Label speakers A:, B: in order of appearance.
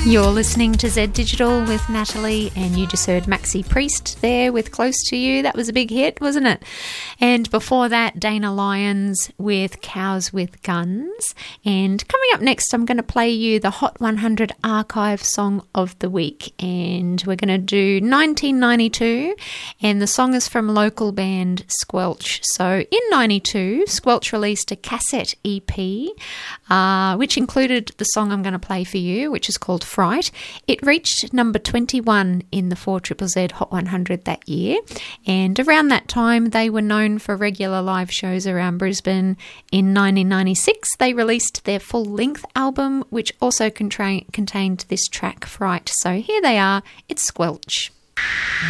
A: You're listening to Z Digital with Natalie, and you just heard Maxi Priest there with Close to You. That was a big hit, wasn't it? And before that, Dana Lyons with Cows with Guns. And coming up next, I'm going to play you the Hot 100 Archive Song of the Week. And we're going to do 1992, and the song is from local band Squelch. So in 92, Squelch released a cassette EP, which included the song I'm going to play for you, which is called Fright. It reached number 21 in the 4ZZZ Hot 100 that year, and around that time they were known for regular live shows around Brisbane. In 1996 they released their full-length album, which also contained this track Fright. So here they are, it's Squelch.